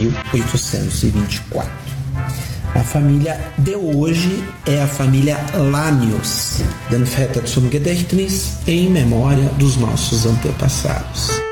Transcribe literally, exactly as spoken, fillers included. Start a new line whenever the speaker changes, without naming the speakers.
mil oitocentos e vinte e quatro. A família de hoje é a família Lanius, den Väter zum Gedächtnis, em memória dos nossos antepassados.